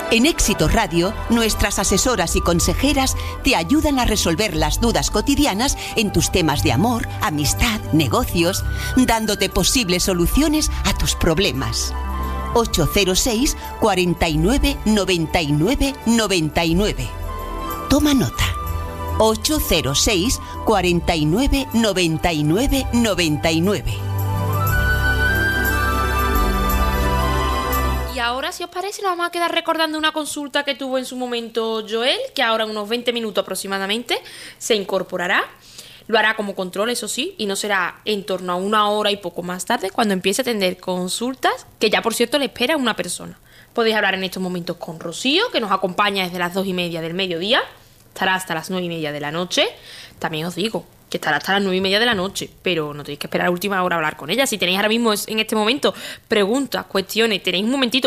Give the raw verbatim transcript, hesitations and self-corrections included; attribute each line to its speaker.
Speaker 1: En Éxito Radio, nuestras asesoras y consejeras te ayudan a resolver las dudas cotidianas en tus temas de amor, amistad, negocios, dándote posibles soluciones a tus problemas. ocho cero seis, cuatro nueve, nueve nueve, nueve nueve. Toma nota. ocho cero seis, cuatro nueve, nueve nueve, nueve nueve.
Speaker 2: Y ahora, si os parece, nos vamos a quedar recordando una consulta que tuvo en su momento Joel, que ahora en unos veinte minutos aproximadamente se incorporará. Lo hará como control, eso sí, y no será en torno a una hora y poco más tarde cuando empiece a atender consultas, que ya, por cierto, le espera una persona. Podéis hablar en estos momentos con Rocío, que nos acompaña desde las dos y media del mediodía. Estará hasta las nueve y media de la noche. También os digo que estará hasta las nueve y media de la noche, pero no tenéis que esperar a última hora a hablar con ella. Si tenéis ahora mismo en este momento preguntas, cuestiones, tenéis un momentito